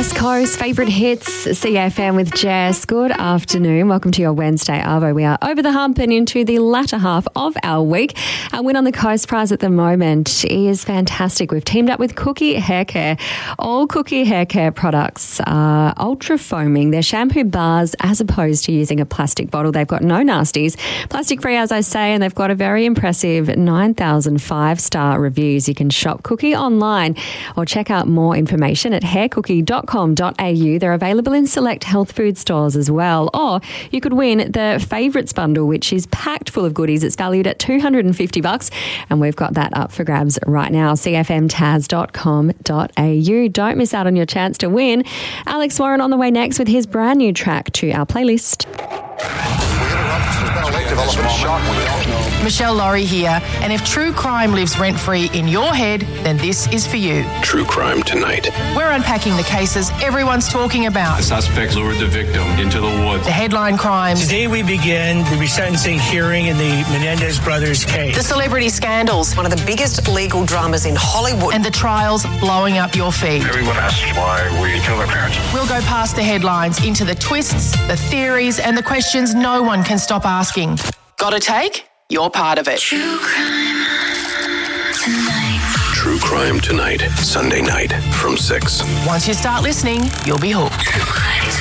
West Coast favourite hits, CFM with Jess. Good afternoon. Welcome to your Wednesday Arvo. We are over the hump and into the latter half of our week. Our Win on the Coast prize at the moment is fantastic. We've teamed up with Cookie Hair Care. All Cookie Hair Care products are ultra foaming. They're shampoo bars as opposed to using a plastic bottle. They've got no nasties. Plastic free, as I say, and they've got a very impressive 9,000 5-star reviews. You can shop Cookie online or check out more information at haircookie.com.au. They're available in select health food stores as well. Or you could win the favourites bundle, which is packed full of goodies. It's valued at $250, and we've got that up for grabs right now. cfmtaz.com.au. Don't miss out on your chance to win. Alex Warren on the way next with his brand new track to our playlist. Michelle Laurie here, and if true crime lives rent-free in your head, then this is for you. True Crime Tonight. We're unpacking the cases everyone's talking about. The suspect lured the victim into the woods. The headline crimes. Today we begin the resentencing hearing in the Menendez brothers case. The celebrity scandals. One of the biggest legal dramas in Hollywood. And the trials blowing up your feed. Everyone asks why we killed our parents. We'll go past the headlines into the twists, the theories, and the questions no one can stop asking. Got a take? You're part of it. True Crime Tonight. Sunday night from 6. Once you start listening, you'll be hooked.